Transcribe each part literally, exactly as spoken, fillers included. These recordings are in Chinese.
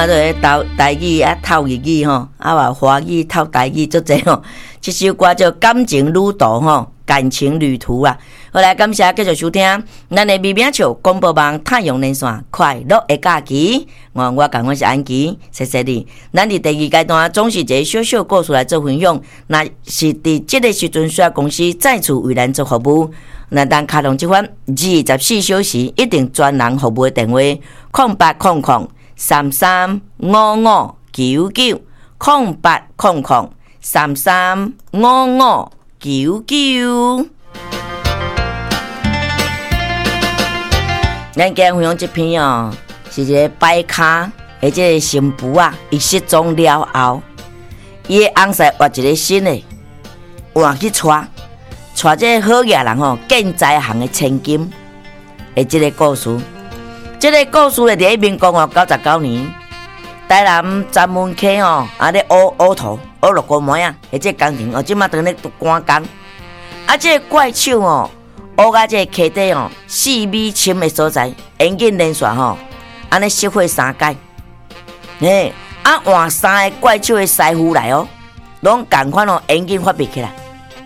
啊，对，台台语啊，透日语吼，啊，话华语透台语足济吼。这首歌叫《感情旅途》吼，感情旅途啊。好来，感谢继续收听咱的微名笑广播网太阳连线快乐的假期。我我讲我是安琪，谢谢你。咱伫第二阶段总是一个小小故事来做分享，那是伫这个时阵需要公司再次为咱做服务。那当卡通这款二十四小时一定专人服务的电话：空八空空。三三五五九九空八空空三三五五九九。咱今日分享这篇哦，是一个摆卡，而且新妇啊，伊失踪了后，伊的翁婿挖一个新的，换去娶，娶这个好野人吼，建材行的千金，的这个故事。这个故事咧，伫民国哦九十九年，台南詹门溪哦，啊咧挖挖土，挖六个模啊，而且工程哦，即马当咧赶工。啊，这个怪手哦，挖到这个溪底哦，四米深的所在，延紧连续吼，安尼熄火三界。嘿，啊换三个怪手的师傅来哦，拢共款哦，延紧发别起来。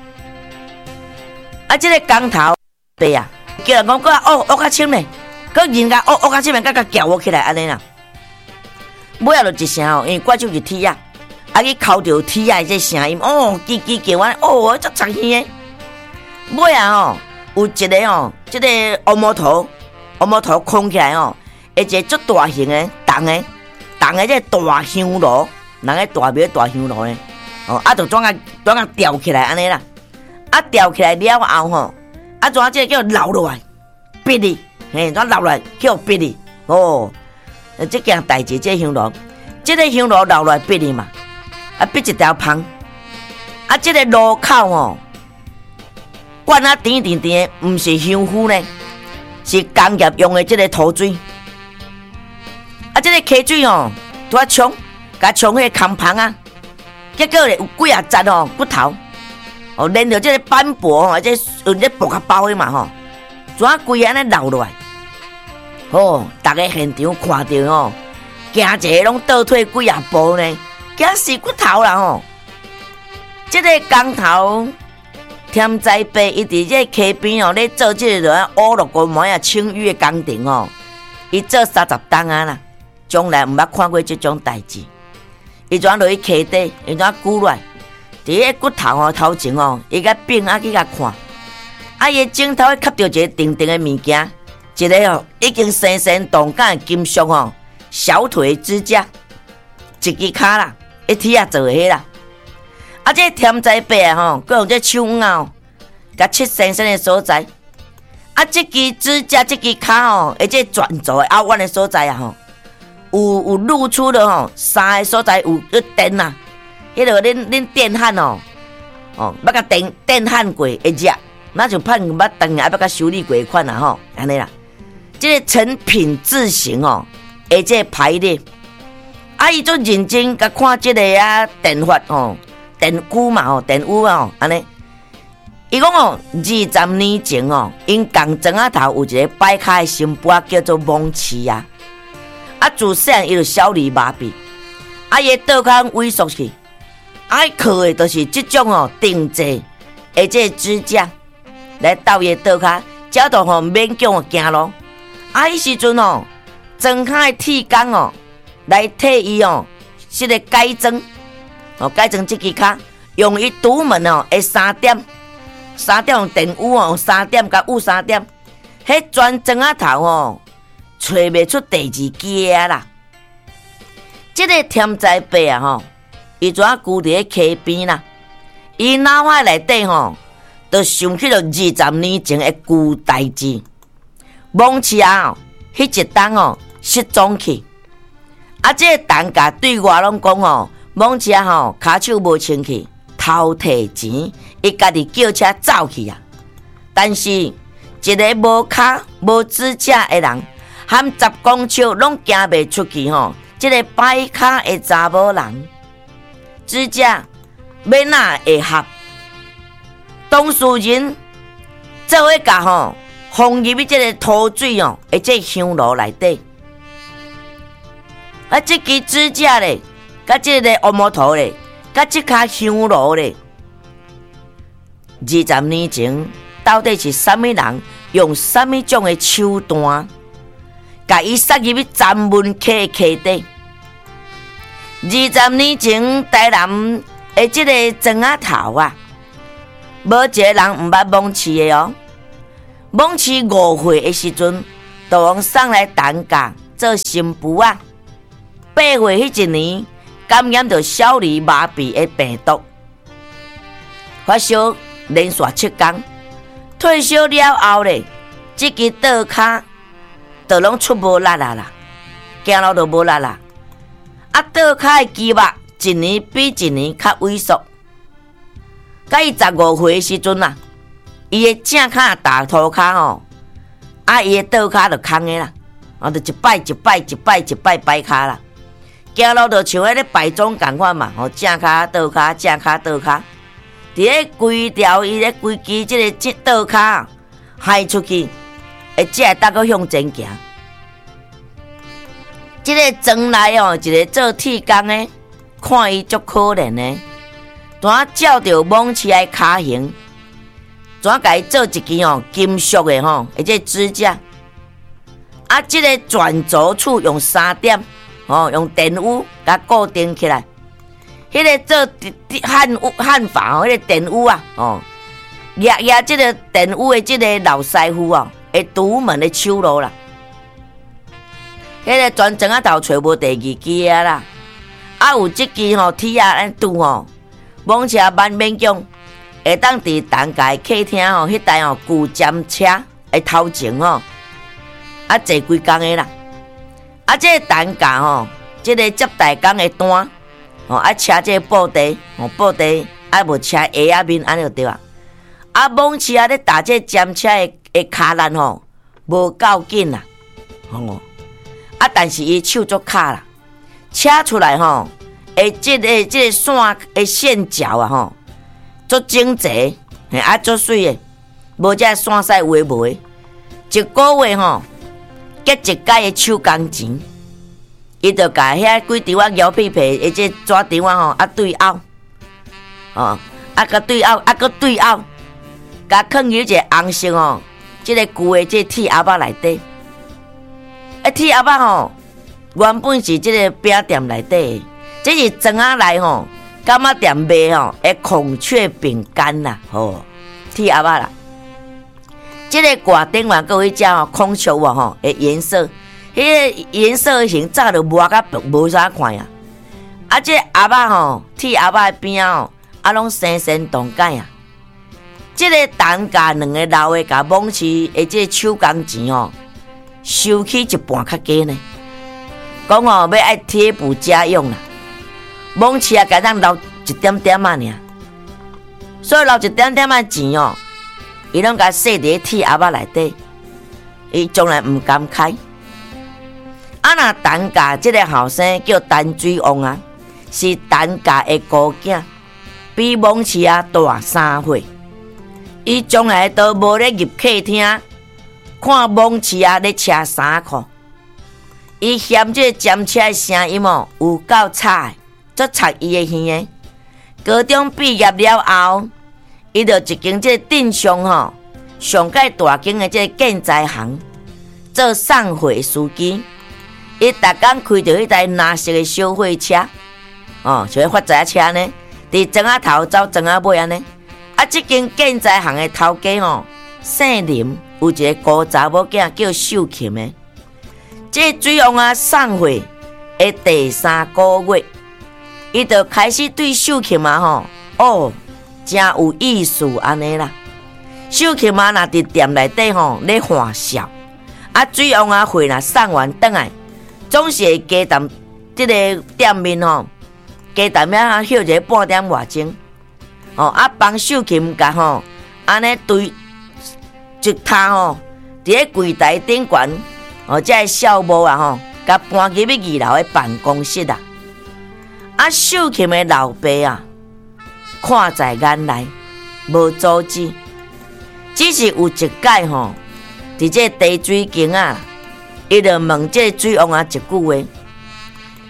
啊，这个工头对啊，叫人讲过哦，挖较深咧。佮人家哦哦，甲这边甲甲撬我起来安尼啦，尾仔就一声哦，因为怪手是铁啊，啊去敲着铁啊这声音哦，叽叽叫安，哦，我足长耳的。尾仔哦，有一个哦，这个乌毛头，乌毛头空起来哦，一个足大型的，重的，重的这大香炉，人个大庙大香炉呢，哦，啊就怎啊怎啊吊起来安尼啦，啊吊起来了后吼，啊怎啊这个叫留落来，逼你。嘿，咱留来叫逼你哦，这件代志这香炉，这个香炉留来逼你嘛，啊逼一条芳，啊这个路口哦，管啊甜甜甜的，唔是香菇呢，是工业用的这个土水，啊这个溪水哦，拄啊冲，甲冲迄个空芳啊，结果咧有几啊节哦骨头，哦连着这个斑驳哦，这用这布甲包的嘛吼，怎啊规安尼留落来？哦，逐个现场看到哦，惊一个拢倒退几啊步呢，惊死骨头啦吼！这个工头添在伯，伊伫这溪边哦，咧做这个落乌六个模啊清淤的工程哦，伊做三十档啊啦，从来毋捌看过这种代志。伊怎落去溪底，伊怎举落来，伫个骨头哦头前哦，伊甲并啊去甲看，啊伊镜头会吸到一个定定的物件。一个哦，已经生生动感的金属哦，小腿支架，一支骹啦，一铁啊做的啦。啊，这添在白啊吼，佮用这手腕哦，甲切生生的所在。啊，这支支架，这支骹哦，而且转轴的凹弯的所在啊吼，有有露出的吼，三个所在有有电啊，迄个恁恁电焊哦，哦，捌甲电电焊过会热，那就怕捌当啊捌甲修理过款啊吼，安尼啦。这个成品字形哦，而且排列，啊，伊足认真甲看这个啊电发哦，电鼓嘛哦，电舞哦，安尼。伊讲哦，二十年前哦，因共庄仔头有一个摆卡的新妇叫做蒙奇啊，啊，自细汉伊就小儿麻痹，啊，伊倒骹萎缩去，啊，伊靠的都是这种哦定制，而且支架来斗伊倒骹，才都吼勉强行路。啊！迄时阵哦，庄骹的铁工哦，来替伊哦，这个改装哦，改装这支骹，用伊独门哦的三点，三点用电舞哦，三点甲舞三点，迄全庄仔头哦，找袂出第二支啊啦。这个添在伯啊吼，伊怎啊居伫咧溪边啦？伊脑海内底吼，就想起了二十年前的旧代志。蒙奇啊，迄一档哦失踪去，啊，这个当家对我拢讲哦，蒙奇啊吼，骹手无清气，偷摕钱，伊家己叫车走去啊。但是一个无骹无指甲的人，含十公尺拢行袂出去吼。这个摆骹的查某人，指甲要哪会合？当事人做伙甲吼。放入去这个土水哦，而这香炉内底， 啊，这支指甲咧，甲这个恶魔头咧，甲这卡香炉咧，二十年前到底是啥物人用啥物种的手段，甲伊塞入去詹文溪溪底？二十年前台南的这个庄仔头啊，无一个人毋捌蒙饲的哦。蒙饲五岁的时阵，就往送来担架做新妇啊。八岁迄一年，感染到小儿麻痹的病毒，发烧连续七天。退休了后咧，这支倒骹就拢出无力啦啦，行路就无力啦。啊，倒骹的肌肉一年比一年较萎缩。甲伊十五岁的时阵啊，伊的正骹大涂骹吼，啊，伊的倒骹就空的啦，啊，就一摆一摆一摆一摆摆骹啦。行路就像迄咧摆种共款嘛，吼，正骹倒骹，正骹倒骹，伫咧规条伊咧规支即个倒骹害出去，会才会当个向前行。即、这个庄内哦，一个做铁工的，看伊足可怜的，怎照着蒙起来骹型，怎甲伊做一支哦金属的吼，而且指甲，啊，即、这个转轴处用三点。哦，用电污甲固定起来，迄、那个做焊污焊法哦，迄、那个电污啊，哦，压压即个电污的即个老师傅哦，会独门的手路啦。迄、那个全庄仔头找无第二支啊啦，啊有即支吼铁啊安拄吼，蒙车万勉强会当伫担架客厅吼，迄台吼旧尖车的头前吼，啊坐几工的啦。啊，这个担架吼，这个接待工的单，哦，啊，车这个布袋，哦，布袋，啊，无车下啊面安尼就对啊。啊，蒙车啊咧打这尖车的的骹力吼，无够紧啦，哦，啊，但是伊手足卡啦，车出来吼，诶，这个这个线的线条啊吼，足整齐，嘿，啊，足水的，无这线丝有诶无诶，一个月吼。结一届的手工钱，伊就甲遐几张啊摇屁屁，而且纸张啊吼啊对凹，哦啊个对凹啊个对凹，甲放入一个红色哦，即、这个旧的即铁鸭肉内底。啊铁鸭肉吼，原本是即个饼店内底，这是庄仔内吼，柑仔店卖吼的孔雀饼干啦，吼铁鸭肉啦。这个挂顶嘛，各位只吼孔雀哇吼的颜色，迄、那个颜色型早就抹甲无啥看呀。啊，这鸭肉吼，铁鸭肉的边哦，啊拢生生动解啊。这个担架两个老的甲蒙起的这手工钱哦，收起一半较低呢。讲哦，要爱贴补家用啦，蒙起啊，甲咱留一点点啊尔，所以留一点点啊钱哦。伊拢甲塞伫铁鸭肉内底，伊从来毋敢开。啊，那担架即个后生叫陈水旺啊，是担架的姑囝，比蒙饲啊大三岁。伊从来都无咧入客厅看蒙饲啊咧车衫裤。伊嫌即个尖车的声音哦有够吵，足插伊的耳的。高中毕业了后。伊就一间即个镇上吼，上界大间的即个建材行做送货司机。伊逐工开着迄台蓝色的小货车，哦，像发财车呢，伫庄仔头走庄仔尾安尼。啊，即间建材行的头家吼，姓林，有一个高查某囝叫秀琴的。即个水王啊送货的第三个月，伊就开始对秀琴啊吼，哦。真有意思安尼啦，秀琴妈若伫店内底吼咧欢笑，啊水王啊货若送完转来，总是会加淡即个店面吼，加淡遐休一个半点外钟，哦啊帮秀琴甲吼安尼对一摊吼，伫咧柜台顶悬，哦即个小无啊吼，甲搬去要二楼的办公室啊，啊秀琴的老爸啊。看在眼内，无阻止，只是有一届吼，伫这滴水间啊，伊就问这水王啊一句话：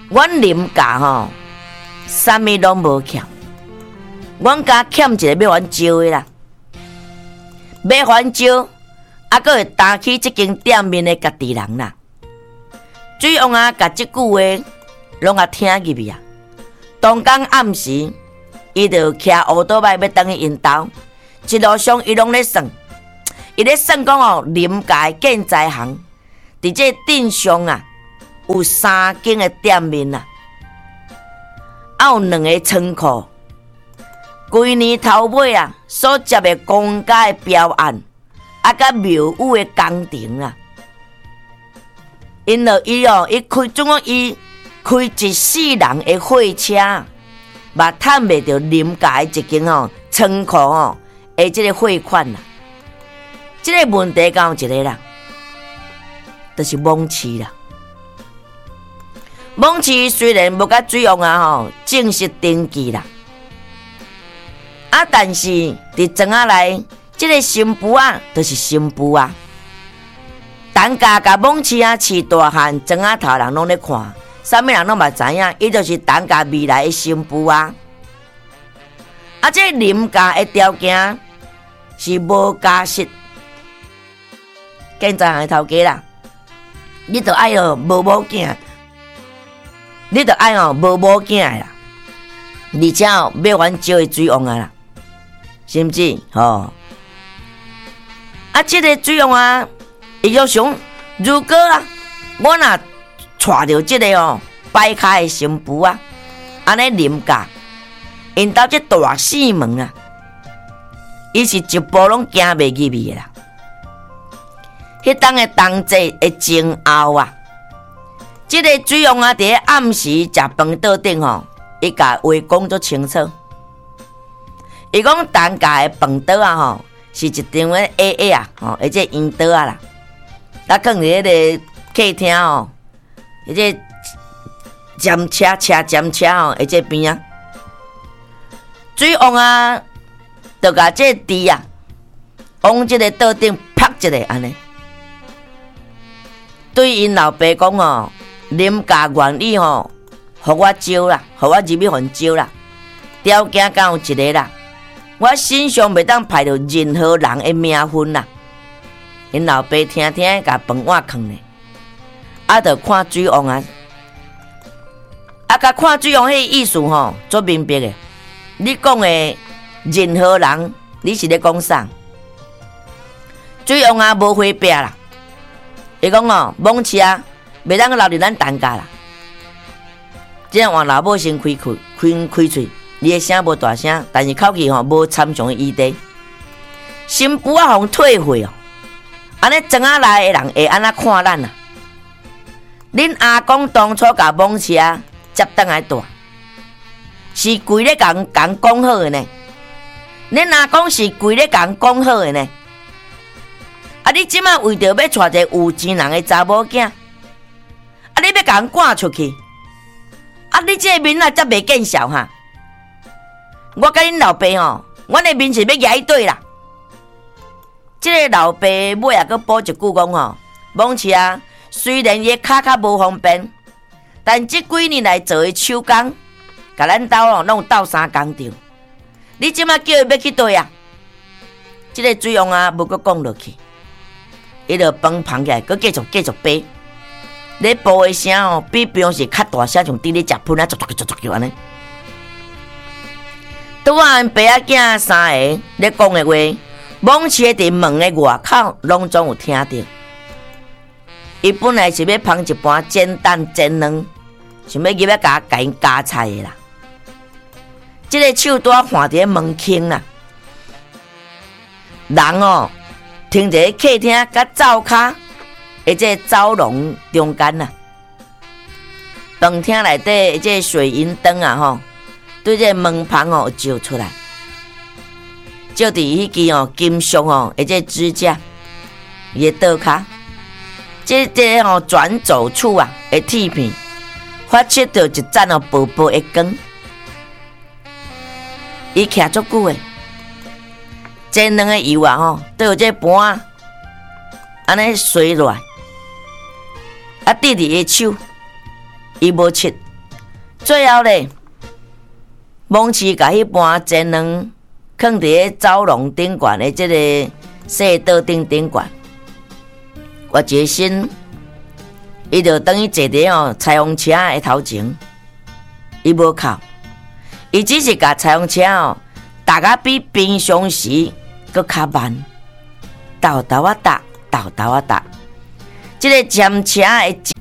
阮林家吼，啥物拢无欠，阮家欠一个要还招的啦，要还招，还佫会担起即间店面的家己人啦。水王啊，甲即句话拢啊听入去啊。当天暗时，伊就骑乌多摆要等去因兜，一路上伊拢咧算，伊咧算讲哦，林家建材行伫这镇上啊，有三间的店面啊，还有两个仓库。规年头尾啊，所接的公家的标案，啊，甲庙宇的工程啊，因着伊哦，伊开总共伊开一世人的货车，嘛趁袂着林家一间哦仓库哦，的即个汇款啦。即、这个问题敢有一个啦，就是蒙市啦。蒙市虽然无甲水王啊吼正式登记啦，啊，但是伫庄仔内，即、这个新妇啊，就是新妇啊。单家甲蒙市啊，饲大汉庄仔头人拢咧看，啥物人拢嘛知影，伊就是单家未来的新妇啊。啊，这个林家的条件是无家室，建材行的头家啦，你着爱哦无某囝，你着爱哦无某囝的啦，而且哦要还招的水王啊啦，是毋是？吼、哦，啊，这个水王啊。伊就想，如果啊，我若娶着即个哦摆开的新妇啊，安尼林家，因兜这大四门啊，伊是一步拢行袂入去的啦。迄当的同齐的前后啊，即、这个水王啊，伫咧暗时食饭桌顶吼，伊甲话讲足清楚。伊讲单家的饭桌啊吼，是一张个 A A 啊，吼，而且圆桌啊啦。咱放伫迄个客厅哦，迄个尖车车尖车哦，迄个边啊，水王啊，就甲这猪啊，往这个桌顶拍一个安尼。对因老爸讲哦，林家愿意吼，互我招啦，互我入去还招啦，条件敢有一个啦，我身上袂当派着任何人的名分啦。因老爸听听，甲饭碗放咧，啊，着看水王啊，啊，甲看水王迄意思吼，足明白的。你讲的任何人，你是咧讲啥？水王啊，无回避啦。伊讲哦，蒙市啊，袂当留伫咱单家啦。即样换老母先开开开开嘴，伊的声无大声，但是口气吼无参详的余地。新妇啊，互退回哦。安尼庄仔内的人会安怎看咱啊？恁阿公当初甲蒙市啊接倒来住，是规咧共共讲好的呢。恁阿公是规咧共讲好的呢。啊，你即摆为着要娶一个有钱人的查某囝，啊，你要共赶出去，啊，你这个面啊则袂见笑哈。我甲恁老爸吼，阮的面是要举对啦。即个老爸尾也阁补一句讲吼，蒙市啊，虽然伊骹较无方便，但即几年来做的手工，甲咱兜哦拢有斗相共着。你即马叫伊要去对啊？即、这个水王啊，无阁讲落去，伊就饭捧起来，阁继续继续掰。咧煲的声哦，比平时较大声，像伫咧食喷啊，逐逐逐逐安尼。拄啊，因爸仔囝三个咧讲的话。蒙市伫门的外口，拢总有听到。伊本来是要捧一盘煎蛋煎卵，想要入去甲甲因加菜的啦。即、这个手拄换伫门厅啦，人哦停伫客厅甲灶骹，或者走廊中间啦。饭厅内底即个水银灯啊吼，对这门旁哦照出来。就伫迄支哦金属哦，或者支架，伊的刀骹，即个哦转走处啊的铁片，发出着一盏哦薄薄的光，伊徛足久诶，煎两个油啊吼，都有这盘，安尼水落来，啊滴伫伊手，伊无切， 最后咧，蒙氏甲迄盘煎卵放伫咧走廊顶悬的即个细桌顶顶悬，我一个身，伊就等于坐伫哦裁缝车的头前，伊无哭，伊只是甲裁缝车哦踏啊比平常时搁较慢，豆豆啊踏，豆豆啊踏，即个尖车的